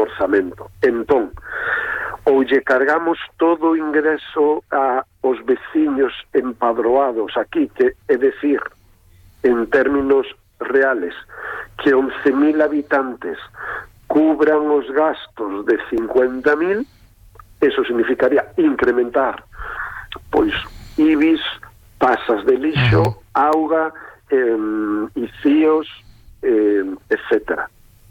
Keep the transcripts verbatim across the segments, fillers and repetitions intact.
orzamento. Entón, ou lle cargamos todo o ingreso a os veciños empadroados aquí, que é decir, en términos reales, que once mil habitantes cubran os gastos de cincuenta mil, eso significaría incrementar pois I B I S, tasas de lixo, uh-huh. auga, eh, icíos, eh, etcétera.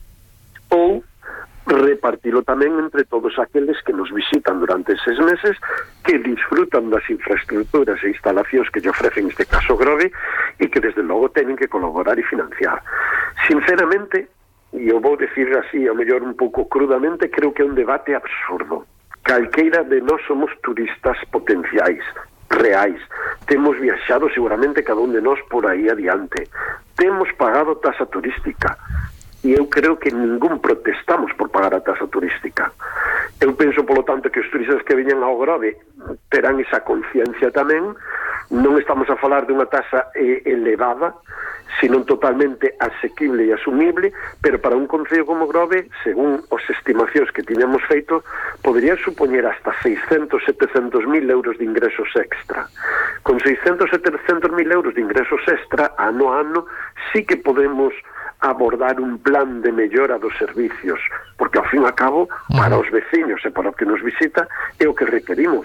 Ou repartilo tamén entre todos aqueles que nos visitan durante eses meses, que disfrutan das infraestructuras e instalacións que lle ofrecen, este caso Grove, e que desde logo teñen que colaborar e financiar. Sinceramente, e eu vou decir así, ao mellor un pouco crudamente, creo que é un debate absurdo. Calqueira de nós somos turistas potenciais, reais. Temos viaxado seguramente cada un de nós por aí adiante. Temos pagado tasa turística. E eu creo que ningún protestamos por pagar a tasa turística. Eu penso, polo tanto, que os turistas que veñan ao Grove terán esa conciencia tamén. Non estamos a falar de unha tasa eh, elevada, sino totalmente asequible e asumible, pero para un concello como Grove, según as estimacións que tiñamos feito, podría supoñer hasta seiscentos, setecentos mil euros de ingresos extra. Con seiscentos, setecentos mil euros de ingresos extra, ano a ano, sí que podemos abordar un plan de mellora dos servicios, porque ao fin e a cabo, para os veciños e para o que nos visita, é o que requerimos.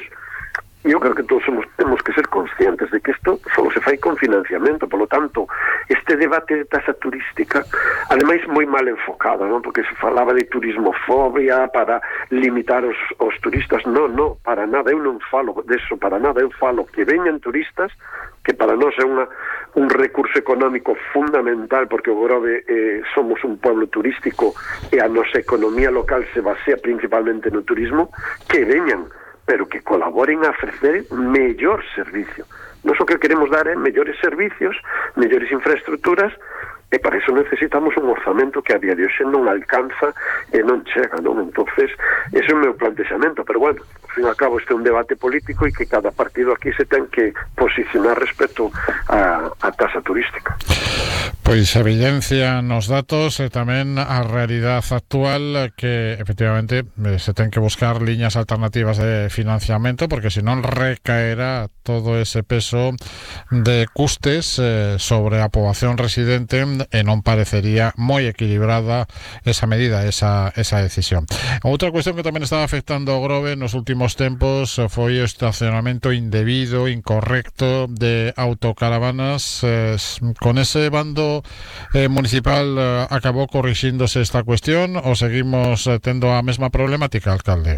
E eu creo que todos somos, temos que ser conscientes de que isto só se fai con financiamento. Polo tanto, este debate de tasa turística, ademais moi mal enfocado, non? Porque se falaba de turismofobia para limitar os, os turistas. Non, non, para nada, eu non falo deso, para nada, eu falo que veñan turistas, que para nós é unha, un recurso económico fundamental, porque o Grove eh, somos un pueblo turístico e a nosa economía local se basea principalmente no turismo, que veñan, pero que colaboren a ofrecer mellor servicio. Nos o que queremos dar é mellores servicios, mellores infraestructuras, e para iso necesitamos un orzamento que a día de hoxe non alcanza e non chega, non? Entonces, ese é o meu plantexamento, pero bueno, ao fin e ao cabo este é un debate político e que cada partido aquí se ten que posicionar respecto a, a tasa turística. Pois evidencia nos datos e tamén a realidade actual que efectivamente se ten que buscar liñas alternativas de financiamento, porque senón recaerá todo ese peso de custes eh, sobre a poboación residente e non parecería moi equilibrada esa medida, esa, esa decisión. Outra cuestión que tamén estaba afectando o Grove nos últimos tempos foi o estacionamento indebido, incorrecto de autocaravanas. Eh, con ese bando eh, municipal eh, acabou corrixíndose esta cuestión ou seguimos eh, tendo a mesma problemática, alcalde?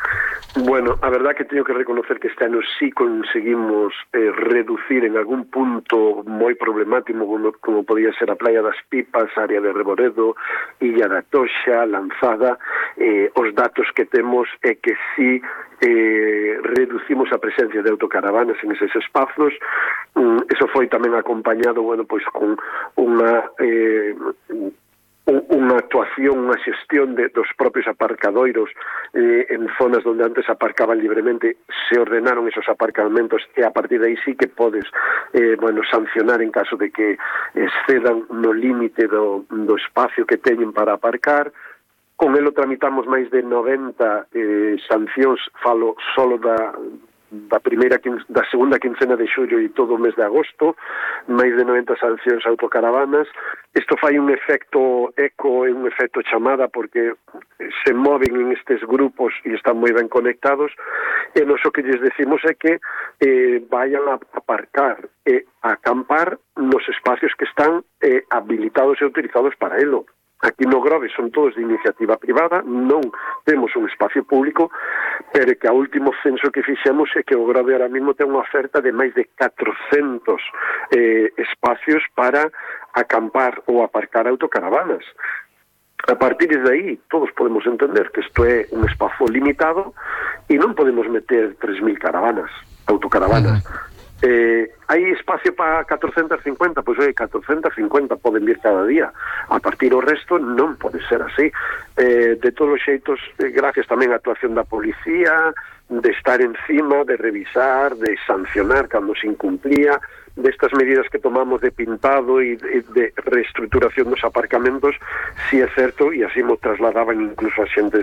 Bueno, a verdad que teño que reconocer que este ano sí conseguimos eh, reducir en algún punto moi problemático, como, como podía ser a Playa das Pipas, área de Reboredo, Illa da Toxa, Lanzada. Eh, os datos que temos é que sí eh, reducimos a presencia de autocaravanas en eses espazos. Mm, eso foi tamén acompañado, bueno, pois con unha... Eh, unha actuación, unha xestión de, dos propios aparcadoiros eh, en zonas onde antes aparcaban libremente. Se ordenaron esos aparcamentos e a partir de aí sí que podes eh, bueno, sancionar en caso de que excedan no límite do, do espacio que teñen para aparcar. Con elo tramitamos máis de noventa eh, sancións, falo solo da da primeira da segunda quincena de xullo e todo o mes de agosto, máis de noventa sancións a autocaravanas. Isto fai un efecto eco e un efecto chamada, porque se moven en estes grupos e están moi ben conectados, e nos o que lles decimos é que eh, vayan a aparcar e a acampar nos espacios que están eh, habilitados e utilizados para elo. Aquí no Grove son todos de iniciativa privada, non temos un espacio público, pero que a último censo que fixemos é que o Grove ahora mesmo ten unha oferta de máis de catrocentos eh, espacios para acampar ou aparcar autocaravanas. A partir de aí, todos podemos entender que isto é un espazo limitado e non podemos meter tres mil caravanas, autocaravanas. Uh-huh. Eh, hai espacio para catrocentas cincuenta, pois oi, catrocentas cincuenta poden vir cada día. A partir do resto non pode ser así. Eh, de todos os xeitos, eh, gracias tamén á actuación da policía, de estar encima, de revisar, de sancionar cando se incumplía, destas medidas que tomamos de pintado e de, de reestruturación dos aparcamentos, si é certo, e así mo trasladaban incluso a xente